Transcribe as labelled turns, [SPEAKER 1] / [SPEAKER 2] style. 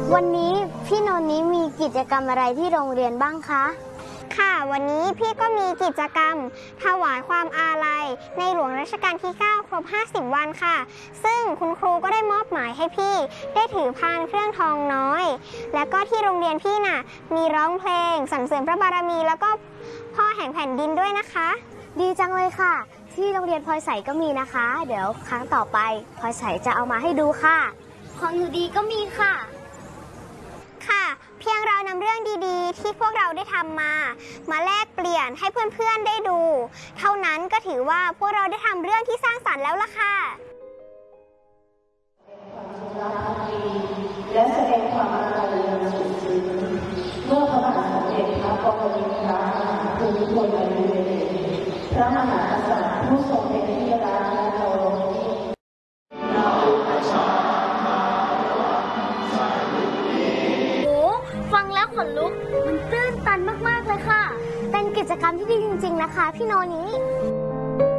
[SPEAKER 1] วันนี้พี่นนท์นี้มีกิจกรรมอะไรที่โรงเรียนบ้างคะ
[SPEAKER 2] ค่ะวันนี้พี่ก็มีกิจกรรมถวายความอาลัยในหลวงรัชกาลที่ 9 ครบ 50 วันค่ะซึ่งคุณครูก็ได้มอบหมายให้พี่ได้ถือพานเครื่องทองน้อยและก็ที่โรงเรียนพี่น่ะมีร้องเพลงสรรเสริญพระบารมีแล้วก็พ่อแห่งแผ่นดินด้วยนะคะ
[SPEAKER 1] ดีจังเลยค่ะที่โรงเรียนพลอยใสก็มีนะคะเดี๋ยวครั้งต่อไปพลอยใสจะเอามาให้ดูค่ะของหนูดีก็มีค่ะ
[SPEAKER 2] ค่ะเพียงเรานำเรื่องดีๆที่พวกเราได้ทำมาแลกเปลี่ยนให้เพื่อนๆได้ดูเท่านั้นก็ถือว่าพวกเราได้ทำเรื่องที่สร้างสรรค์แล้วล่ะค่ะ
[SPEAKER 3] และแสดงความอาลัยอย่างสุดซึ้งเมื่อพระบาทสมเด็จพระปรมินทรภูมิพลอดุลยเดชพระมหากษัตริย์ผู้ทรงเป็นที่รักและเคารพ
[SPEAKER 1] ฟังแล้วขนลุกมันตื้นตันมากๆเลยค่ะเป็นกิจกรรมที่ดีจริงๆนะคะพี่โนนี้